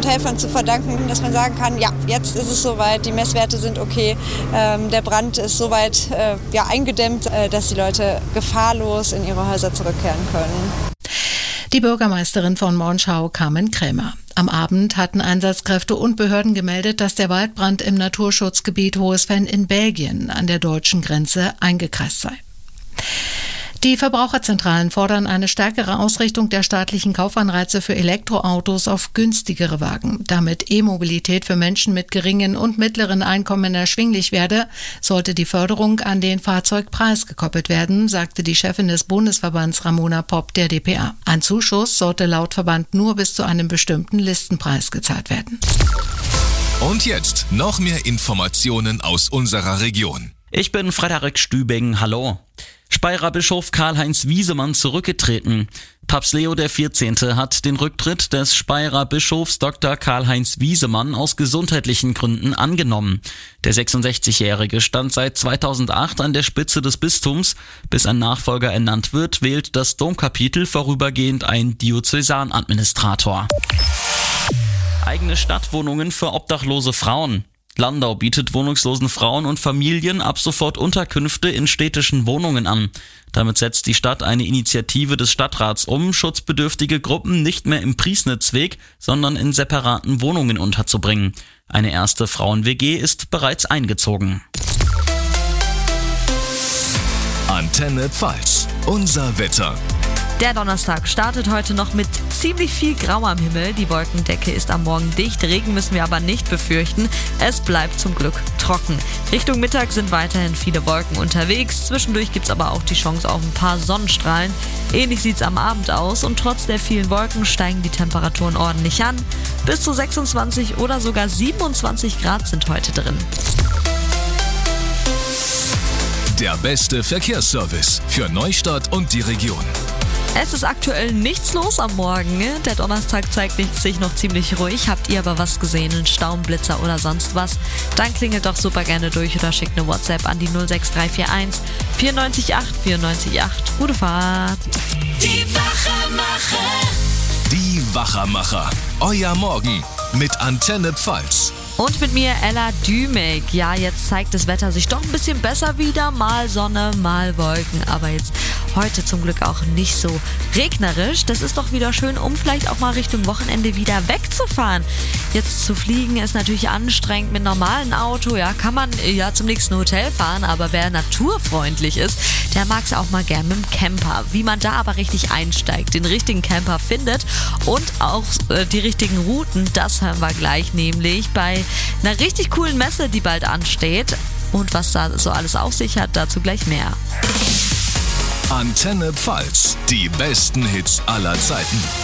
und Helfern zu verdanken, dass man sagen kann, ja, jetzt ist es soweit, die Messwerte sind okay, der Brand ist soweit eingedämmt, dass die Leute gefahrlos in ihre Häuser zurückkehren können. Die Bürgermeisterin von Monschau, Carmen Krämer. Am Abend hatten Einsatzkräfte und Behörden gemeldet, dass der Waldbrand im Naturschutzgebiet Hohes-Venn in Belgien an der deutschen Grenze eingekreist sei. Die Verbraucherzentralen fordern eine stärkere Ausrichtung der staatlichen Kaufanreize für Elektroautos auf günstigere Wagen. Damit E-Mobilität für Menschen mit geringen und mittleren Einkommen erschwinglich werde, sollte die Förderung an den Fahrzeugpreis gekoppelt werden, sagte die Chefin des Bundesverbands Ramona Popp der dpa. Ein Zuschuss sollte laut Verband nur bis zu einem bestimmten Listenpreis gezahlt werden. Und jetzt noch mehr Informationen aus unserer Region. Ich bin Frederik Stübing, hallo. Speyerer Bischof Karl-Heinz Wiesemann zurückgetreten. Papst Leo XIV. Hat den Rücktritt des Speyerer Bischofs Dr. Karl-Heinz Wiesemann aus gesundheitlichen Gründen angenommen. Der 66-Jährige stand seit 2008 an der Spitze des Bistums. Bis ein Nachfolger ernannt wird, wählt das Domkapitel vorübergehend einen Diözesanadministrator. Eigene Stadtwohnungen für obdachlose Frauen. Landau bietet wohnungslosen Frauen und Familien ab sofort Unterkünfte in städtischen Wohnungen an. Damit setzt die Stadt eine Initiative des Stadtrats um, schutzbedürftige Gruppen nicht mehr im Priesnitzweg, sondern in separaten Wohnungen unterzubringen. Eine erste Frauen-WG ist bereits eingezogen. Antenne Pfalz, unser Wetter. Der Donnerstag startet heute noch mit ziemlich viel Grau am Himmel. Die Wolkendecke ist am Morgen dicht. Regen müssen wir aber nicht befürchten. Es bleibt zum Glück trocken. Richtung Mittag sind weiterhin viele Wolken unterwegs. Zwischendurch gibt es aber auch die Chance auf ein paar Sonnenstrahlen. Ähnlich sieht es am Abend aus und trotz der vielen Wolken steigen die Temperaturen ordentlich an. Bis zu 26 oder sogar 27 Grad sind heute drin. Der beste Verkehrsservice für Neustadt und die Region. Es ist aktuell nichts los am Morgen. Der Donnerstag zeigt sich noch ziemlich ruhig. Habt ihr aber was gesehen, einen Staumblitzer oder sonst was? Dann klingelt doch super gerne durch oder schickt eine WhatsApp an die 06341 94 94 8. Gute Fahrt. Die Wachermacher. Die Wachermacher. Euer Morgen mit Antenne Pfalz. Und mit mir Ella Dümek. Ja, jetzt zeigt das Wetter sich doch ein bisschen besser wieder. Mal Sonne, mal Wolken. Aber jetzt heute zum Glück auch nicht so regnerisch. Das ist doch wieder schön, um vielleicht auch mal Richtung Wochenende wieder wegzufahren. Jetzt zu fliegen ist natürlich anstrengend mit normalen Auto. Ja, kann man ja zum nächsten Hotel fahren. Aber wer naturfreundlich ist, der mag es auch mal gern mit dem Camper. Wie man da aber richtig einsteigt, den richtigen Camper findet und auch die richtigen Routen, das hören wir gleich, nämlich bei einer richtig coolen Messe, die bald ansteht. Und was da so alles auf sich hat, dazu gleich mehr. Antenne Pfalz, die besten Hits aller Zeiten.